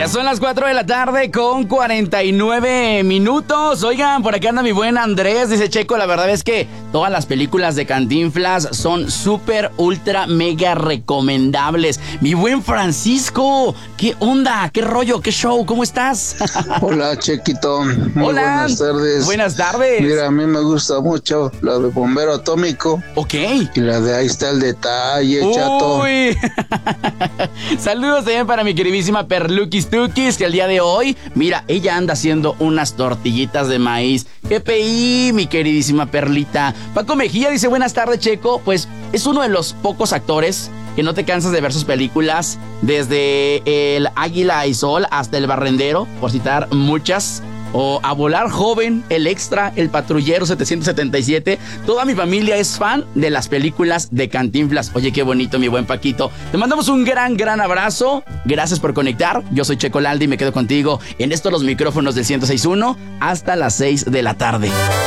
Ya son las 4 de la tarde con 49 minutos. Oigan, por acá anda mi buen Andrés. Dice Checo, la verdad es que todas las películas de Cantinflas son súper, ultra, mega recomendables. Mi buen Francisco, ¿qué onda? ¿Qué rollo? ¿Qué show? ¿Cómo estás? Hola, Chequito. Muy Hola. buenas tardes. Buenas tardes. Mira, a mí me gusta mucho la de Bombero Atómico. Ok. Y la de Ahí está el detalle, chato. Uy. Saludos también para mi queridísima Perluquis Tukis, que el día de hoy, mira, ella anda haciendo unas tortillitas de maíz. GPI, mi queridísima Perlita. Paco Mejía dice, buenas tardes, Checo. Pues es uno de los pocos actores que no te cansas de ver sus películas, desde El Águila y Sol hasta El Barrendero, por citar muchas. O A Volar Joven, El Extra, El Patrullero 777. Toda mi familia es fan de las películas de Cantinflas. Oye, qué bonito, mi buen Paquito. Te mandamos un gran abrazo. Gracias por conectar. Yo soy Checo Lalde y me quedo contigo en estos los micrófonos del 106.1 hasta las 6 de la tarde.